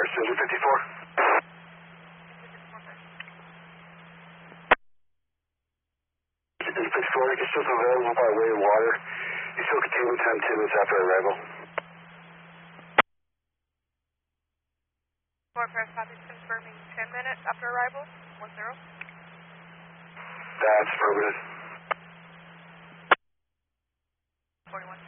first, engine 54. Engine 54, you still available by way of water. You still containment time 10 minutes after arrival. Fort Paris copy, confirming 10 minutes after arrival, 10. That's affirmative. 41.